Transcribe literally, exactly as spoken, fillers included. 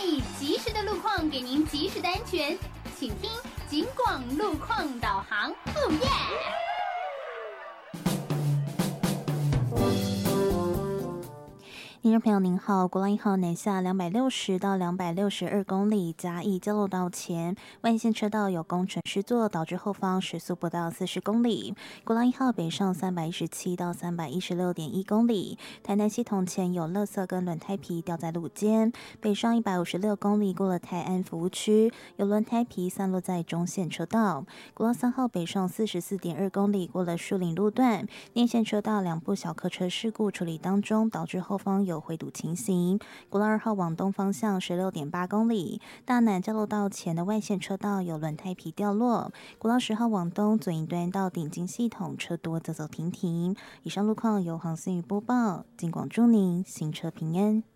以及时的路况给您及时的安全，请听警广路况导航。哦耶！ 听众朋友您好，国道一号南下两百六十到两百六十二公里，嘉义交流道前外线车道有工程施作，导致后方时速不到四十公里。国道一号北上三百一十七到三百一十六点一公里，台南系统前有垃圾跟轮胎皮掉在路肩，北上一百五十六公里过了泰安服务区，有轮胎皮散落在中线车道。国道三号北上四十四点二公里过了树林路段，内线车道两部小客车事故处理当中，导致后方有回堵情形。国道二号往东方向十六点八公里，大南交流道前的外线车道有轮胎皮掉落。国道十号往东左营端到顶金系统车多走走停停。以上路况由黄思雨播报，尽广祝您行车平安。